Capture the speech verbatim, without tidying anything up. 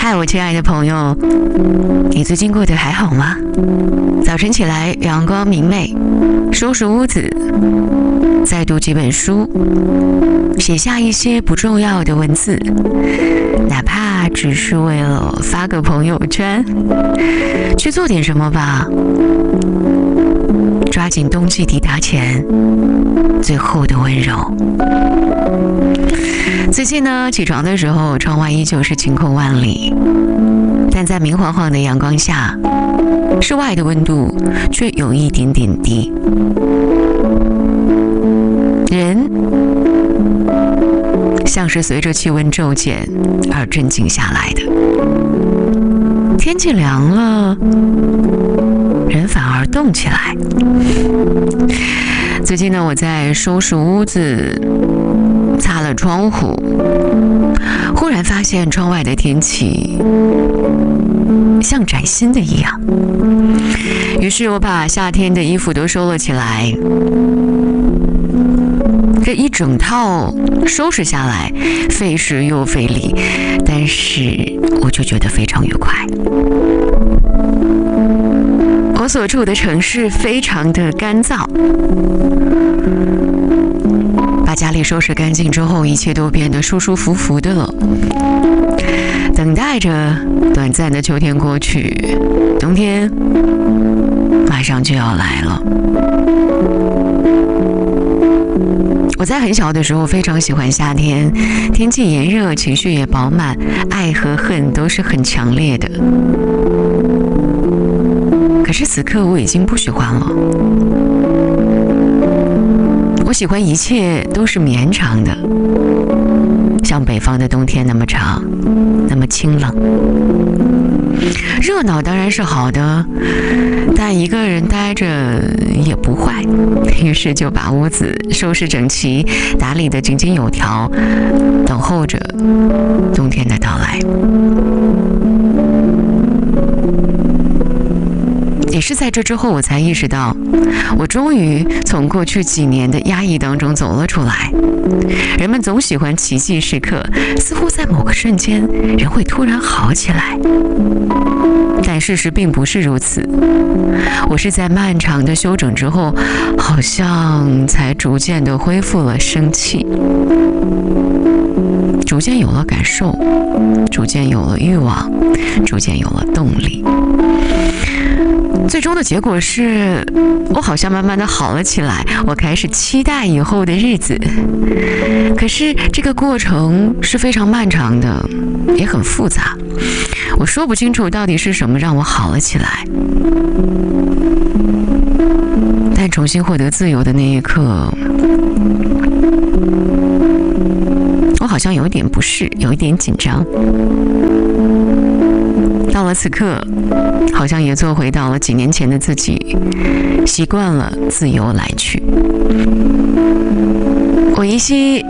嗨，我亲爱的朋友，你最近过得还好吗？早晨起来，阳光明媚，收拾屋子，再读几本书，写下一些不重要的文字，哪怕只是为了发个朋友圈，去做点什么吧。抓紧冬季抵达前最后的温柔。最近呢，起床的时候，窗外依旧是晴空万里，但在明晃晃的阳光下，室外的温度却有一点点低。人像是随着气温骤减而镇静下来的。天气凉了，人反而动起来。最近呢，我在收拾屋子，擦了窗户，忽然发现窗外的天气像崭新的一样。于是我把夏天的衣服都收了起来，这一整套收拾下来，费时又费力，但是我就觉得非常愉快。我所处的城市非常的干燥，把家里收拾干净之后，一切都变得舒舒服服的了。等待着短暂的秋天过去，冬天马上就要来了。我在很小的时候非常喜欢夏天，天气炎热，情绪也饱满，爱和恨都是很强烈的。可是此刻我已经不喜欢了，我喜欢一切都是绵长的，像北方的冬天那么长，那么清冷。热闹当然是好的，但一个人待着也不坏，于是就把屋子收拾整齐，打理得井井有条，等候着冬天的到来。也是在这之后，我才意识到，我终于从过去几年的压抑当中走了出来。人们总喜欢奇迹时刻，似乎在某个瞬间，人会突然好起来。但事实并不是如此。我是在漫长的休整之后，好像才逐渐的恢复了生气，逐渐有了感受，逐渐有了欲望，逐渐有了动力。最终的结果是，我好像慢慢的好了起来，我开始期待以后的日子。可是这个过程是非常漫长的，也很复杂，我说不清楚到底是什么让我好了起来。但重新获得自由的那一刻，我好像有一点不适，有一点紧张。到了此刻，好像也做回到了几年前的自己，习惯了自由来去。我依稀